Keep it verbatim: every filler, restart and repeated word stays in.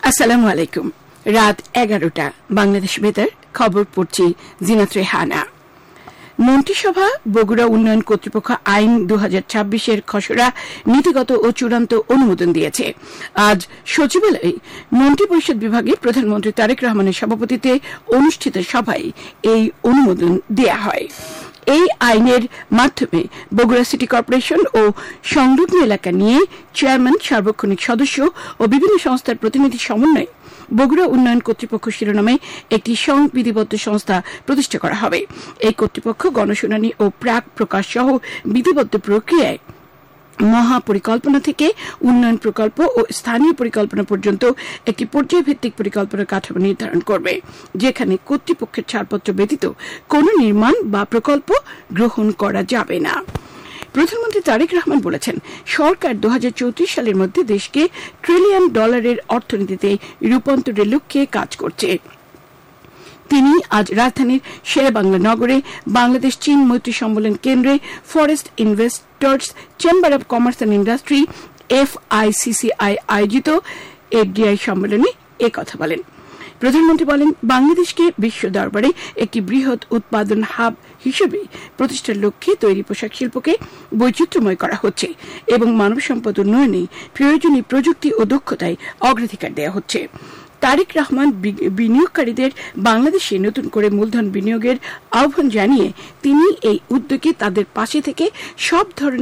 আসসালামু আলাইকুম। রাত এগারোটা বাংলাদেশ বেতার খবর পড়ছি জিনাত রেহানা। মন্ত্রিসভা বগুড়া উন্নয়ন কর্তৃপক্ষ আইন দু হাজার ছাব্বিশের খসড়া নীতিগত ও চূড়ান্ত অনুমোদন দিয়েছে। আজ সচিবালয়ে মন্ত্রিপরিষদ বিভাগে প্রধানমন্ত্রী তারেক রহমানের সভাপতিত্বে অনুষ্ঠিত সভায় এই অনুমোদন দেয়া হয়। এই আইনের মাধ্যমে বগুড়া সিটি কর্পোরেশন ও সংলগ্ন এলাকা নিয়ে চেয়ারম্যান, সার্বক্ষণিক সদস্য ও বিভিন্ন সংস্থার প্রতিনিধি সমন্বয়ে বগুড়া উন্নয়ন কর্তৃপক্ষ শিরোনামে একটি সংবিধিবদ্ধ সংস্থা প্রতিষ্ঠা করা হবে। এই কর্তৃপক্ষ গণশুনানি ও প্রাক প্রকাশ সহ বিধিবদ্ধ প্রক্রিয়ায় মহাপরিকল্পনা থেকে উন্নয়ন প্রকল্প ও স্থানীয় পরিকল্পনা পর্যন্ত একটি পর্যায়ভিত্তিক পরিকল্পনা কাঠামো নির্ধারণ করবে, যেখানে কর্তৃপক্ষের ছাড়পত্র ব্যতীত কোন নির্মাণ বা প্রকল্প গ্রহণ করা যাবে না। প্রধানমন্ত্রী তারেক রহমান বলেছেন, সরকার দু হাজার চৌত্রিশ সালের মধ্যে দেশকে ট্রিলিয়ন ডলারের অর্থনীতিতে রূপান্তরের লক্ষ্যে কাজ করছে। তিনি আজ রাজধানীর শেরেবাংলা নগরে বাংলাদেশ চীন মৈত্রী সম্মেলন কেন্দ্রে forest investors chamber of commerce and industry F I C C I আয়োজিত এফডিআই সম্মেলনে একথা বলেন। প্রধানমন্ত্রী বলেন, বাংলাদেশকে বিশ্ব দরবারে একটি বৃহৎ উৎপাদন হাব হিসেবে প্রতিষ্ঠার লক্ষ্যে তৈরি পোশাক শিল্পকে বৈচিত্র্যময় করা হচ্ছে এবং মানব সম্পদ উন্নয়নে প্রয়োজনীয় প্রযুক্তি ও দক্ষতায় অগ্রাধিকার দেওয়া হচ্ছে। তারেক রহমান বিনিয়োগকারীদের বাংলাদেশে নতুন করে মূলধন বিনিয়োগের আহ্বান জানিয়ে তিনি এই উদ্যোগে তাদের পাশে থেকে সব ধরনের